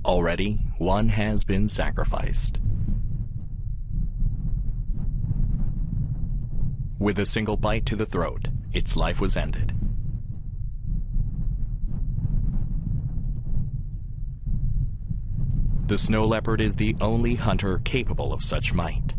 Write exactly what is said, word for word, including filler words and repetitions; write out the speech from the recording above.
Already, one has been sacrificed. With a single bite to the throat, its life was ended. The snow leopard is the only hunter capable of such might.